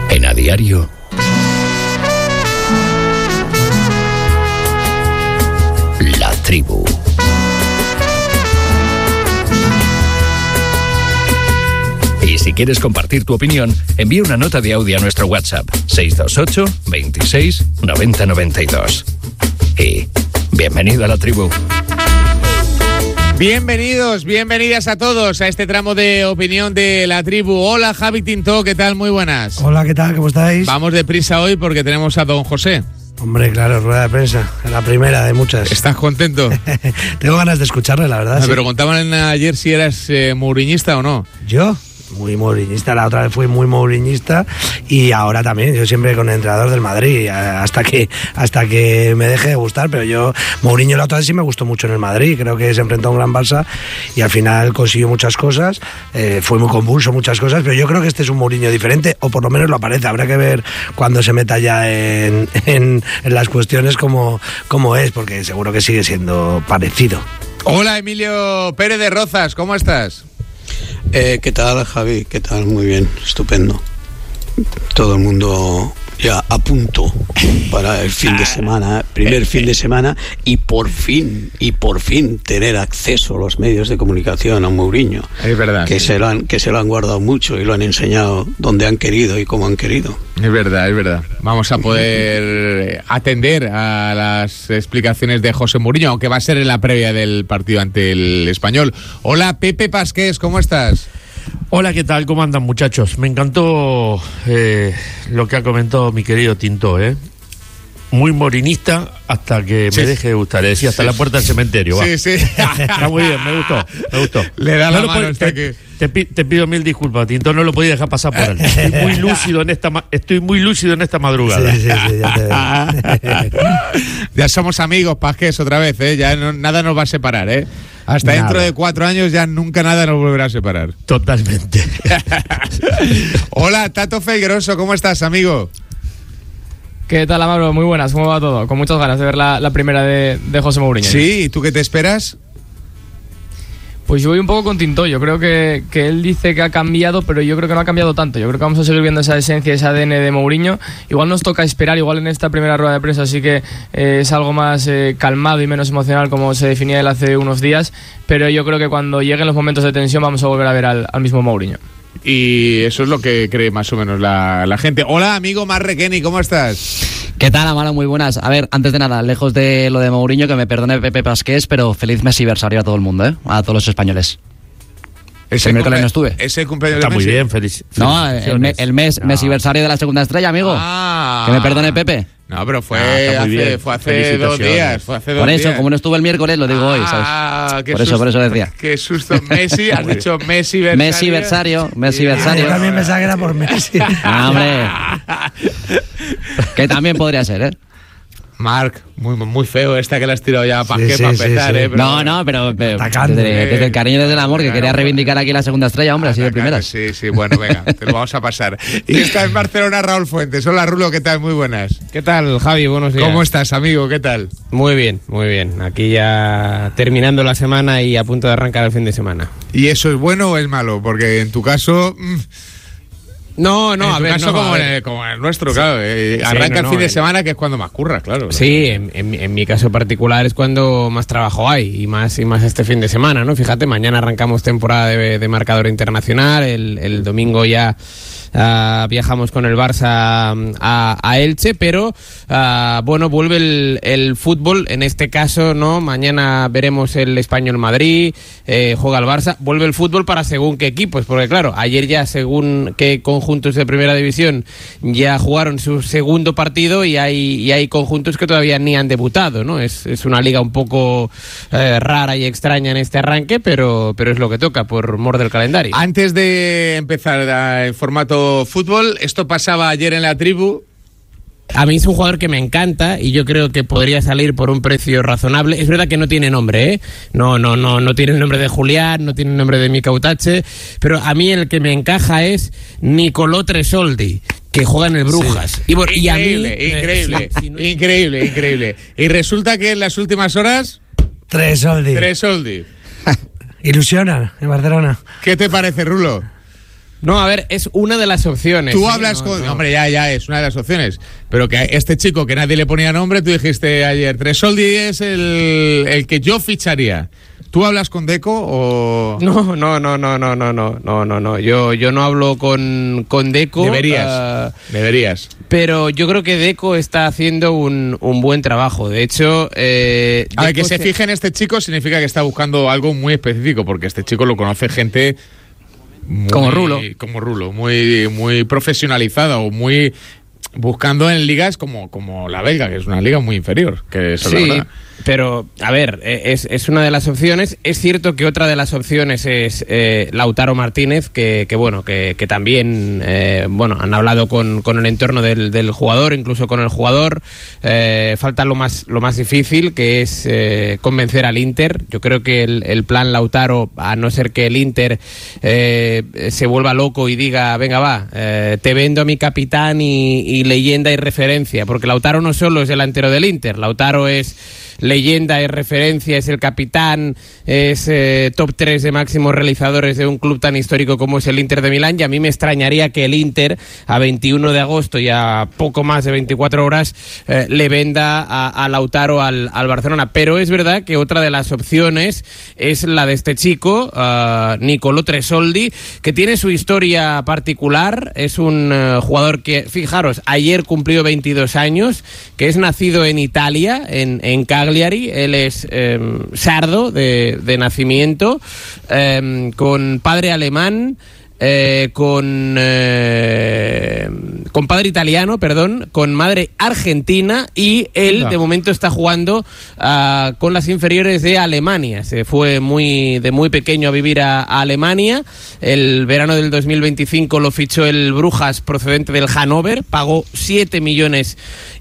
En A Diario, La Tribu. Y si quieres compartir tu opinión, envía una nota de audio a nuestro WhatsApp 628 26 90 92. Y bienvenido a La Tribu. Bienvenidos, bienvenidas a todos a este tramo de opinión de La Tribu. Hola, Javi Tintó, ¿qué tal? Muy buenas. Hola, ¿qué tal? ¿Cómo estáis? Vamos deprisa hoy porque tenemos a don José. Hombre, claro, rueda de prensa, la primera de muchas. ¿Estás contento? Tengo ganas de escucharle, la verdad. Ah, sí. pero contaban ayer si eras mouriñista o no. ¿Yo? Muy mouriñista, la otra vez fui muy mouriñista y ahora también, yo siempre con el entrenador del Madrid, hasta que me deje de gustar, pero yo, Mourinho la otra vez sí me gustó mucho en el Madrid, creo que se enfrentó a un gran Barça y al final consiguió muchas cosas, fue muy convulso muchas cosas, pero yo creo que este es un Mourinho diferente, o por lo menos lo aparece, habrá que ver cuando se meta ya en las cuestiones cómo es, porque seguro que sigue siendo parecido. Hola, Emilio Pérez de Rozas, ¿cómo estás? ¿Qué tal, Javi? ¿Qué tal? Muy bien, estupendo. Todo el mundo ya a punto para el fin de semana, primer fin de semana, y por fin tener acceso a los medios de comunicación a Mourinho. Es verdad. Que se lo han guardado mucho y lo han enseñado donde han querido y cómo han querido. Es verdad, es verdad. Vamos a poder atender a las explicaciones de José Mourinho, aunque va a ser en la previa del partido ante el Español. Hola, Pepe Pasqués, ¿cómo estás? Hola, ¿qué tal? ¿Cómo andan, muchachos? Me encantó lo que ha comentado mi querido Tintó, Muy morinista hasta que me deje de gustar. Le decía, hasta la puerta del cementerio. Va. Sí. Está muy bien, me gustó. Le da la mano hasta que... Te pido mil disculpas, Tintó, no lo podía dejar pasar por él. Estoy muy lúcido en esta madrugada. Sí, ya te veo. Ya somos amigos, Pasqués, otra vez, Ya nada nos va a separar, Hasta nada. Dentro de 4 años ya nunca nada nos volverá a separar. Totalmente. Hola, Tato Feigueroso, ¿cómo estás, amigo? ¿Qué tal, Amaro? Muy buenas, ¿cómo va todo? Con muchas ganas de ver la primera de José Mourinho. Sí, ¿y tú qué te esperas? Pues yo voy un poco con Tintó. Yo creo que él dice que ha cambiado, pero yo creo que no ha cambiado tanto. Yo creo que vamos a seguir viendo esa esencia, ese ADN de Mourinho. Igual nos toca esperar, igual en esta primera rueda de prensa sí que es algo más calmado y menos emocional, como se definía él hace unos días, pero yo creo que cuando lleguen los momentos de tensión vamos a volver a ver al mismo Mourinho. Y eso es lo que cree más o menos la gente. Hola, amigo Marrequeni, ¿cómo estás? ¿Qué tal, Amaro? Muy buenas. A ver, antes de nada, lejos de lo de Mourinho, que me perdone Pepe Pasqués, pero feliz mesiversario a todo el mundo, a todos los españoles. El miércoles no estuve. Es el cumpleaños Está de muy Messi. bien, feliz. No, el mesiversario de la segunda estrella, amigo. Que me perdone Pepe. No, pero fue Felicitaciones. hace 2 días. Por eso, como no estuve el miércoles, lo digo hoy, ¿sabes? Por eso decía. Qué susto, Messi. Has dicho Mesiversario. Mesiversario. Yo también pensaba que era por Messi. Hombre. Que también podría ser, Marc, muy feo esta que le has tirado ya para Sí, para sí, empezar, sí. Pero Atacando. desde el cariño y desde el amor, que quería reivindicar aquí la segunda estrella, hombre, así de primeras. Sí, bueno, venga, te lo vamos a pasar. Y está en Barcelona Raúl Fuentes. Hola, Rulo, ¿qué tal? Muy buenas. ¿Qué tal, Javi? Buenos días. ¿Cómo estás, amigo? ¿Qué tal? Muy bien. Aquí ya terminando la semana y a punto de arrancar el fin de semana. ¿Y eso es bueno o es malo? Porque en tu caso... No, en a tu ver, caso no, como, a en ver. como el nuestro, claro. Arranca el fin de semana, que es cuando más curras, claro. Sí, en mi caso particular es cuando más trabajo hay y más este fin de semana, ¿no? Fíjate, mañana arrancamos temporada de marcador internacional, el domingo ya viajamos con el Barça a Elche, pero bueno, vuelve el fútbol, en este caso, ¿no? Mañana veremos el Español Madrid, juega el Barça, vuelve el fútbol para según qué equipos, porque claro, ayer ya según qué conjuntos de primera división ya jugaron su segundo partido y hay conjuntos que todavía ni han debutado, ¿no? Es una liga un poco rara y extraña en este arranque, pero es lo que toca por mor del calendario. Antes de empezar el formato fútbol, esto pasaba ayer en La Tribu. A mí es un jugador que me encanta y yo creo que podría salir por un precio razonable. Es verdad que no tiene nombre, No tiene el nombre de Julián, no tiene el nombre de Mika Utache, pero a mí el que me encaja es Nicolò Tresoldi, que juega en el Brujas. Sí. Y a mí, increíble. Y resulta que en las últimas horas... Tresoldi. Tresoldi. Ilusiona en Barcelona. ¿Qué te parece, Rulo? No, a ver, es una de las opciones. Tú hablas con... Hombre, ya es una de las opciones. Pero que este chico que nadie le ponía nombre, tú dijiste ayer, Tresoldi es el que yo ficharía. ¿Tú hablas con Deco o...? No. Yo no hablo con Deco. Deberías. Pero yo creo que Deco está haciendo un buen trabajo. De hecho... a ver, que se fije en este chico significa que está buscando algo muy específico, porque este chico lo conoce gente... Como Rulo, muy profesionalizada o muy buscando en ligas como la belga, que es una liga muy inferior, que eso sí, es la verdad. Pero, a ver, es una de las opciones. Es cierto que otra de las opciones es Lautaro Martínez, que también, han hablado con el entorno del jugador, incluso con el jugador. Falta lo más difícil, que es convencer al Inter. Yo creo que el plan Lautaro, a no ser que el Inter se vuelva loco y diga, venga va, te vendo a mi capitán y leyenda y referencia, porque Lautaro no solo es delantero del Inter, Lautaro es leyenda, es referencia, es el capitán, es top 3 de máximos realizadores de un club tan histórico como es el Inter de Milán, y a mí me extrañaría que el Inter a 21 de agosto y a poco más de 24 horas le venda a Lautaro al Barcelona. Pero es verdad que otra de las opciones es la de este chico, Nicolò Tresoldi, que tiene su historia particular. Es un jugador que, fijaros, ayer cumplió 22 años, que es nacido en Italia, en Cagliari. Él es sardo de nacimiento, con padre alemán, con padre italiano, con madre argentina, y él de momento está jugando con las inferiores de Alemania. Se fue de muy pequeño a vivir a Alemania. El verano del 2025 lo fichó el Brujas, procedente del Hannover, pagó 7,5 millones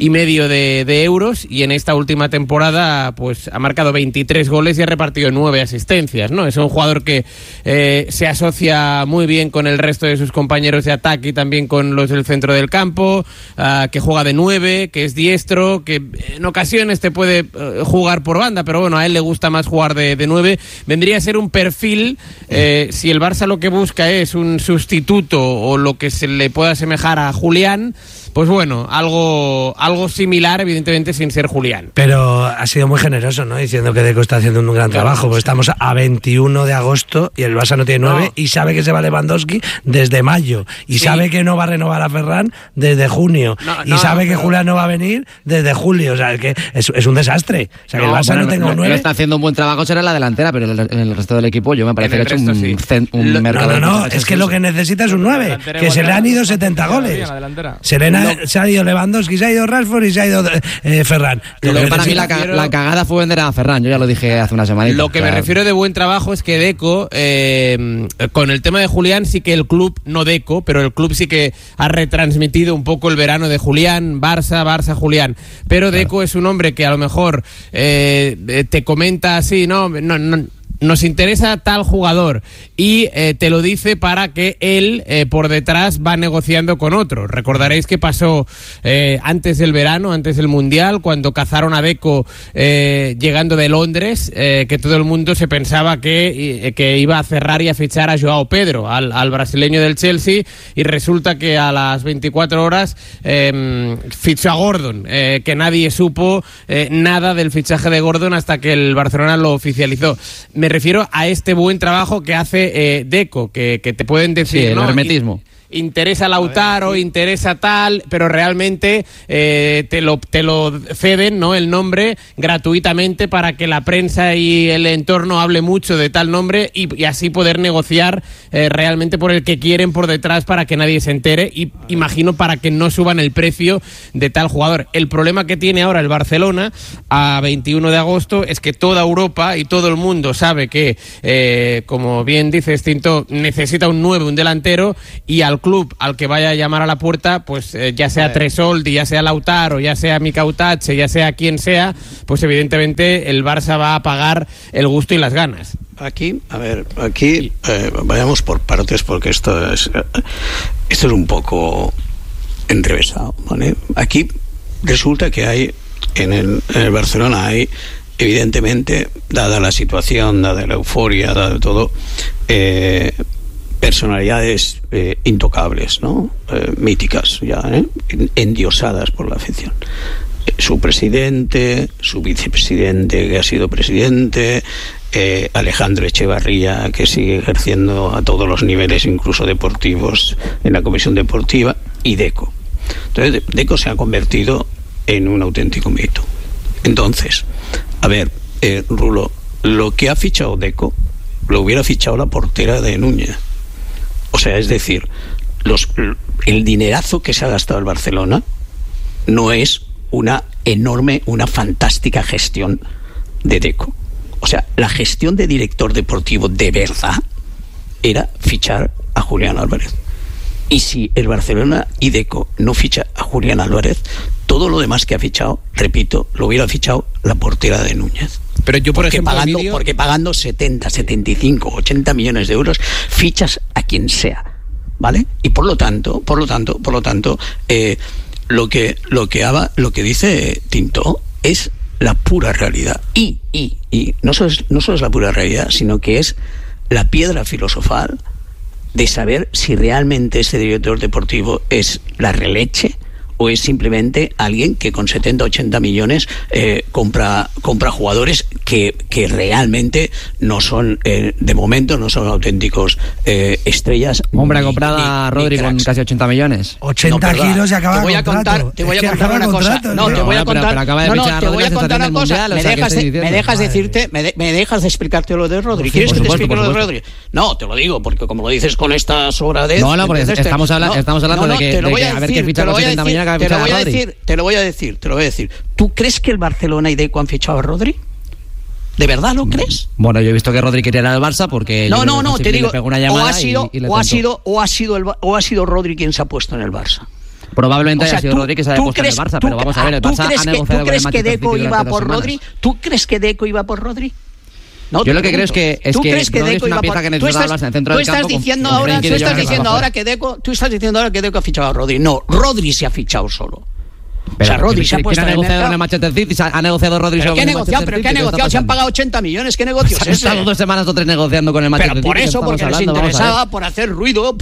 de euros, y en esta última temporada pues ha marcado 23 goles y ha repartido 9 asistencias, ¿no? Es un jugador que se asocia muy bien con el resto de sus compañeros de ataque y también con los del centro del campo, que juega de 9, que es diestro, que en ocasiones te puede jugar por banda, pero bueno, a él le gusta más jugar de 9. Vendría a ser un perfil, si el Barça lo que busca es un sustituto o lo que se le pueda asemejar a Julián, pues bueno, algo similar, evidentemente sin ser Julián. Pero ha sido muy generoso, ¿no? Diciendo que Deco está haciendo un gran trabajo, porque estamos a 21 de agosto y el Barça no tiene 9, y sabe que se va Lewandowski desde mayo, y sabe que no va a renovar a Ferran desde junio, y sabe que Julián no va a venir desde julio. O sea, que es un desastre. O sea, que el Barça no tenga un 9. Está haciendo un buen trabajo, será en la delantera, pero en el resto del equipo yo me parece que ha hecho un mercado. No, es que lo que necesita es un 9, que se le han ido 70 goles. Se ha ido Lewandowski, se ha ido Rashford y se ha ido Ferran. Para mí la cagada fue vender a Ferran, yo ya lo dije hace una semana. Lo que me refiero de buen trabajo es que Deco, con el tema de Julián, sí que el club, no Deco, pero el club sí que ha retransmitido un poco el verano de Julián, Barça, Julián. Pero Deco es un hombre que a lo mejor te comenta así, no, nos interesa tal jugador, y te lo dice para que él por detrás va negociando con otro. Recordaréis que pasó antes del verano, antes del Mundial, cuando cazaron a Deco llegando de Londres, que todo el mundo se pensaba que iba a cerrar y a fichar a Joao Pedro, al brasileño del Chelsea, y resulta que a las 24 horas fichó a Gordon, que nadie supo nada del fichaje de Gordon hasta que el Barcelona lo oficializó. Me refiero a este buen trabajo que hace Deco, que te pueden decir, sí, el ¿no? hermetismo. Interesa Lautaro, interesa tal, pero realmente te lo ceden, ¿no?, el nombre gratuitamente para que la prensa y el entorno hable mucho de tal nombre y así poder negociar realmente por el que quieren por detrás para que nadie se entere, y imagino para que no suban el precio de tal jugador. El problema que tiene ahora el Barcelona a 21 de agosto es que toda Europa y todo el mundo sabe que, como bien dices, Tinto, necesita un 9, un delantero, y al club al que vaya a llamar a la puerta, pues ya sea Tresoldi, ya sea Lautaro, ya sea Mikautache, ya sea quien sea, pues evidentemente el Barça va a pagar el gusto y las ganas. Aquí vayamos por partes, porque esto es un poco enrevesado, ¿vale? Aquí resulta que hay en el Barcelona hay, evidentemente, dada la situación, dada la euforia, dado todo, personalidades intocables, ¿no? Míticas ya, endiosadas por la afición. Su presidente, su vicepresidente que ha sido presidente, Alejandro Echevarría, que sigue ejerciendo a todos los niveles, incluso deportivos, en la comisión deportiva, y Deco. Entonces Deco se ha convertido en un auténtico mito. Entonces, a ver, Rulo, lo que ha fichado Deco lo hubiera fichado la portera de Núñez. O sea, es decir, el dinerazo que se ha gastado el Barcelona no es una fantástica gestión de Deco. O sea, la gestión de director deportivo de verdad era fichar a Julián Álvarez. Y si el Barcelona y Deco no ficha a Julián Álvarez, todo lo demás que ha fichado, repito, lo hubiera fichado la portera de Núñez. Pero yo, por ejemplo, porque pagando 70, 75, 80 millones de euros, fichas a quien sea, ¿vale? Y por lo tanto, lo que dice Tintó es la pura realidad. Y no solo es la pura realidad, sino que es la piedra filosofal de saber si realmente ese director deportivo es la releche o es simplemente alguien que con 70, 80 millones compra jugadores que realmente no son, de momento, no son auténticos estrellas. Hombre, ha comprado a Rodri con casi 80 millones. 80 kilos y acaba Te voy a contar una cosa. No, te voy a contar. Te voy a contar una cosa. Me dejas de explicarte lo de Rodri. ¿Quieres que te explique lo de Rodri? No, te lo digo, porque como lo dices con esta sobradez. No, porque estamos hablando de que a ver qué ficha los 70 millones. Te lo voy a decir. ¿Tú crees que el Barcelona y Deco han fichado a Rodri? ¿De verdad lo crees? Bueno, yo he visto que Rodri quería ir al Barça porque no, te digo, le pegó una llamada o ha sido Rodri quien se ha puesto en el Barça. Probablemente haya sido Rodri que se haya puesto en el Barça, pero vamos a ver, el Barça ha negociado con el Manchester City durante 2 semanas. ¿Tú crees que Deco iba por Rodri? No, yo lo que creo es que Rodri es una pieza que necesita el Barça en el centro del campo. Tú estás diciendo ahora que Deco ha fichado a Rodri. No, Rodri se ha fichado solo. Pero, o sea, Rodri se ha puesto en el mercado. En el Manchester City ha negociado Rodri. ¿Qué ha negociado? Se han pagado 80 millones. ¿Qué negocio es ese? Han estado 2 semanas o 3 negociando con el Manchester City. Pero por eso, porque les interesaba, por hacer ruido,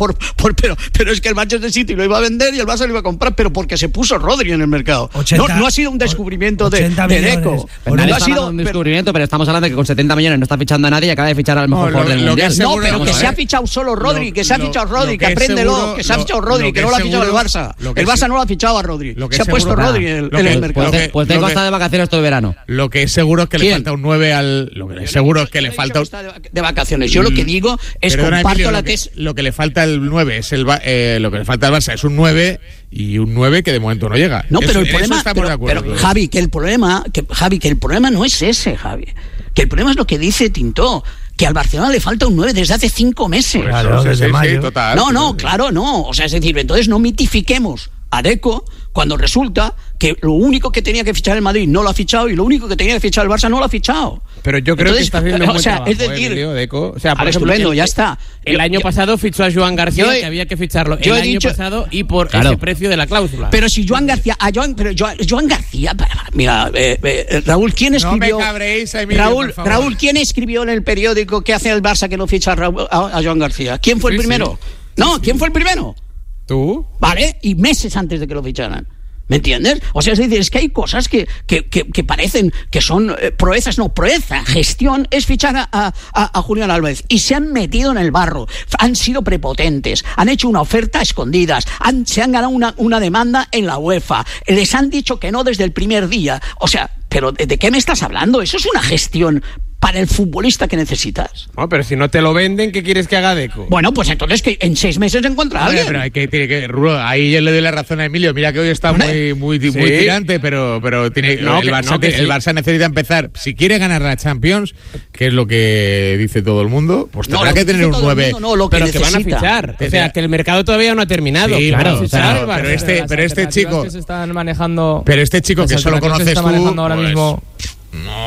pero es que el Manchester City lo iba a vender y el Barça lo iba a comprar, pero porque se puso Rodri en el mercado. No ha sido un descubrimiento de Deco. No ha sido un descubrimiento, pero estamos hablando de que con 70 millones no está fichando a nadie y acaba de fichar al mejor jugador del Mundial. No, pero que se ha fichado solo Rodri, que se ha fichado Rodri, que apréndelo, que se ha fichado Rodri, que no lo ha fichado el Barça. El Barça no lo ha fichado a Rodri. Se ha puesto Rodri en el mercado. Pues Deco está de vacaciones todo el verano. Lo que es seguro es que le falta un 9 al. Lo que es seguro es que le falta. De vacaciones. Yo lo que digo es comparto la tesis. Lo que le falta el 9 es lo que le falta al Barça es un 9 y un 9 que de momento no llega. No, pero el problema. Pero Javi, que el problema no es ese, Javi. Que el problema es lo que dice Tintó. Que al Barcelona le falta un 9 desde hace 5 meses. Claro, desde mayo. Total. No. O sea, es decir, entonces no mitifiquemos a Deco cuando resulta que lo único que tenía que fichar el Madrid no lo ha fichado y lo único que tenía que fichar el Barça no lo ha fichado. Pero yo creo que está haciendo un buen trabajo, es decir, Deco. O sea, por ejemplo, ya está. El año pasado fichó a Joan García, que había que ficharlo el año pasado y por ese precio de la cláusula. Pero si Joan García, mira, Raúl, ¿quién escribió? No me cabréis, Emilio, Raúl, ¿quién escribió en el periódico que hace el Barça que no ficha a Joan García? ¿Quién fue el primero? ¿Quién fue el primero? ¿Tú? Vale, y meses antes de que lo ficharan. ¿Me entiendes? O sea, es decir, es que hay cosas que parecen que son proezas. No, proeza, gestión es fichar a Julián Álvarez. Y se han metido en el barro. Han sido prepotentes. Han hecho una oferta a escondidas. Se han ganado una demanda en la UEFA. Les han dicho que no desde el primer día. O sea, ¿pero de qué me estás hablando? Eso es una gestión para el futbolista que necesitas. No, pero si no te lo venden, ¿qué quieres que haga Deco? Bueno, pues entonces que en 6 meses encuentra a alguien. Pero tiene que Rulo, ahí yo le doy la razón a Emilio. Mira que hoy está muy tirante, pero tiene el Barça necesita empezar. Si quiere ganar la Champions, que es lo que dice todo el mundo, pues tendrá que tener un 9. Pero que van a fichar. O sea, que el mercado todavía no ha terminado. Sí, claro. Pero este chico se están manejando. Pero este chico que solo conoces tú, ahora mismo. No,